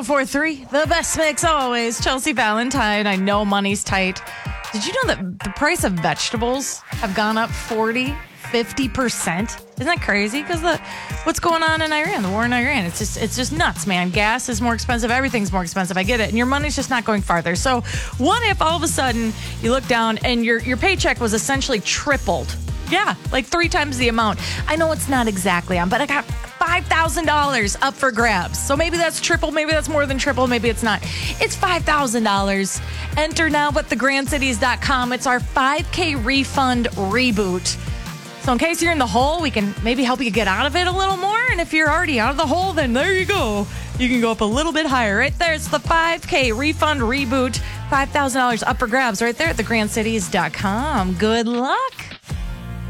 1043, the best mix always. Chelsea Valentine. I know money's tight. Did you know that the price of vegetables have gone up 50%? Isn't that crazy? Because what's going on in Iran, the war in Iran, it's just nuts, man. Gas is more expensive. Everything's more expensive. I get it. And your money's just not going farther. So what if all of a sudden you look down and your paycheck was essentially tripled? Yeah, like 3 times the amount. I know it's not exactly on, but I got $5,000 up for grabs. So maybe that's triple, maybe that's more than triple, maybe it's not. It's $5,000. Enter now at thegrandcities.com. It's our 5K refund reboot. So in case you're in the hole, we can maybe help you get out of it a little more. And if you're already out of the hole, then there you go. You can go up a little bit higher. Right there, it's the 5K refund reboot. $5,000 up for grabs right there at thegrandcities.com. Good luck.